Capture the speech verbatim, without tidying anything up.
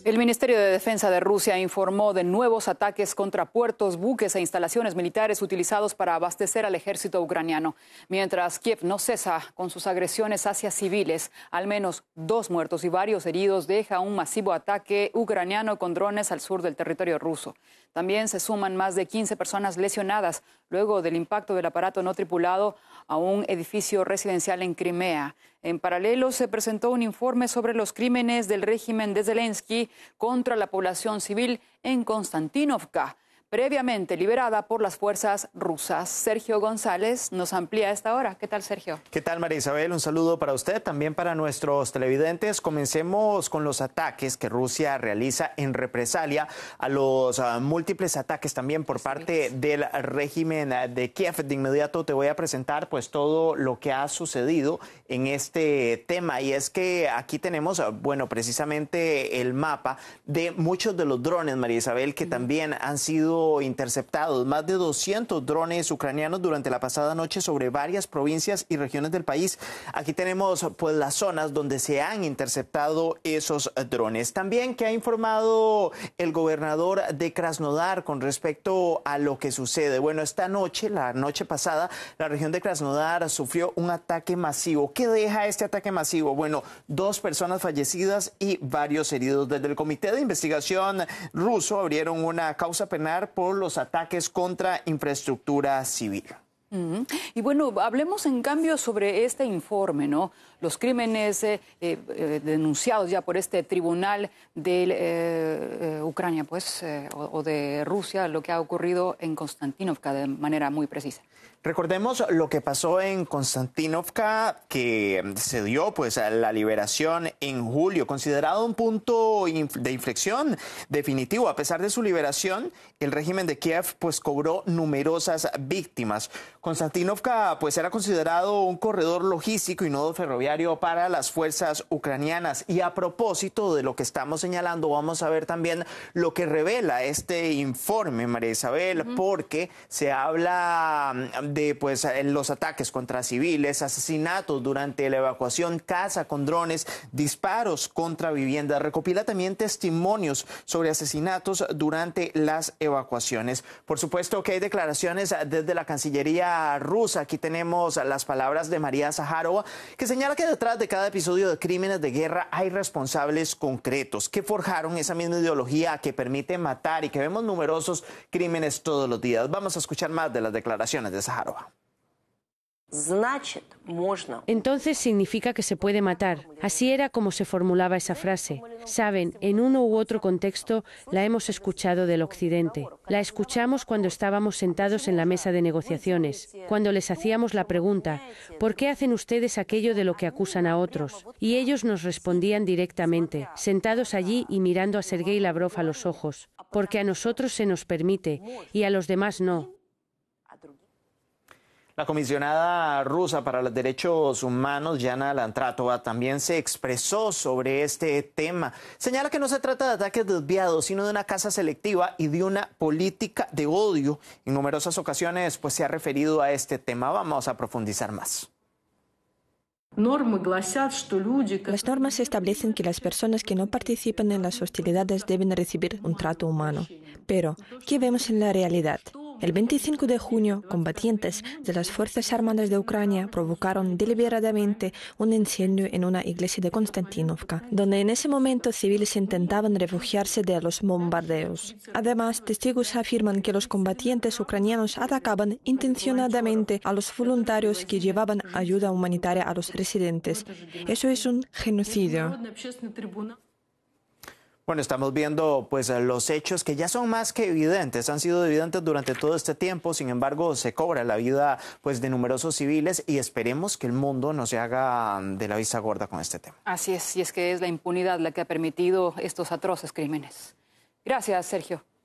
El Ministerio de Defensa de Rusia informó de nuevos ataques contra puertos, buques e instalaciones militares utilizados para abastecer al ejército ucraniano. Mientras Kiev no cesa con sus agresiones hacia civiles, al menos dos muertos y varios heridos deja un masivo ataque ucraniano con drones al sur del territorio ruso. También se suman más de quince personas lesionadas luego del impacto del aparato no tripulado a un edificio residencial en Crimea. En paralelo, se presentó un informe sobre los crímenes del régimen de Zelensky contra la población civil en Konstantinovka, previamente liberada por las fuerzas rusas. Sergio González nos amplía a esta hora. ¿Qué tal, Sergio? ¿Qué tal, María Isabel? Un saludo para usted, también para nuestros televidentes. Comencemos con los ataques que Rusia realiza en represalia a los uh, múltiples ataques también por parte del régimen de Kiev. De inmediato te voy a presentar pues todo lo que ha sucedido en este tema, y es que aquí tenemos, bueno, precisamente el mapa de muchos de los drones, María Isabel, que mm. también han sido interceptados. Más de doscientos drones ucranianos durante la pasada noche sobre varias provincias y regiones del país. Aquí tenemos pues las zonas donde se han interceptado esos drones. También que ha informado el gobernador de Krasnodar con respecto a lo que sucede. Bueno, esta noche, la noche pasada, la región de Krasnodar sufrió un ataque masivo. ¿Qué deja este ataque masivo? Bueno, dos personas fallecidas y varios heridos. Desde el Comité de Investigación ruso abrieron una causa penal por los ataques contra infraestructura civil. Uh-huh. Y bueno, hablemos en cambio sobre este informe, ¿no? Los crímenes eh, eh, denunciados ya por este tribunal de eh, eh, Ucrania, pues, eh, o, o de Rusia, lo que ha ocurrido en Konstantinovka de manera muy precisa. Recordemos lo que pasó en Konstantinovka, que se dio pues a la liberación en julio, considerado un punto de inflexión definitivo. A pesar de su liberación, el régimen de Kiev pues cobró numerosas víctimas. Konstantinovka pues era considerado un corredor logístico y nodo ferroviario para las fuerzas ucranianas. Y a propósito de lo que estamos señalando, vamos a ver también lo que revela este informe, María Isabel, uh-huh. porque se habla de pues los ataques contra civiles, asesinatos durante la evacuación, caza con drones, disparos contra viviendas. Recopila también testimonios sobre asesinatos durante las evacuaciones. Por supuesto que hay declaraciones desde la Cancillería rusa. Aquí tenemos las palabras de María Zaharova, que señala que detrás de cada episodio de crímenes de guerra hay responsables concretos que forjaron esa misma ideología que permite matar y que vemos numerosos crímenes todos los días. Vamos a escuchar más de las declaraciones de Zaharova. Entonces significa que se puede matar. Así era como se formulaba esa frase. Saben, en uno u otro contexto la hemos escuchado del Occidente. La escuchamos cuando estábamos sentados en la mesa de negociaciones, cuando les hacíamos la pregunta, ¿por qué hacen ustedes aquello de lo que acusan a otros? Y ellos nos respondían directamente, sentados allí y mirando a Sergei Lavrov a los ojos, porque a nosotros se nos permite y a los demás no. La comisionada rusa para los derechos humanos, Yana Lantratova, también se expresó sobre este tema. Señala que no se trata de ataques desviados, sino de una caza selectiva y de una política de odio. En numerosas ocasiones pues, se ha referido a este tema. Vamos a profundizar más. Las normas establecen que las personas que no participan en las hostilidades deben recibir un trato humano. Pero, ¿qué vemos en la realidad? El veinticinco de junio, combatientes de las Fuerzas Armadas de Ucrania provocaron deliberadamente un incendio en una iglesia de Konstantinovka, donde en ese momento civiles intentaban refugiarse de los bombardeos. Además, testigos afirman que los combatientes ucranianos atacaban intencionadamente a los voluntarios que llevaban ayuda humanitaria a los residentes. Eso es un genocidio. Bueno, estamos viendo pues los hechos que ya son más que evidentes, han sido evidentes durante todo este tiempo. Sin embargo, se cobra la vida pues de numerosos civiles y esperemos que el mundo no se haga de la vista gorda con este tema. Así es, y es que es la impunidad la que ha permitido estos atroces crímenes. Gracias, Sergio.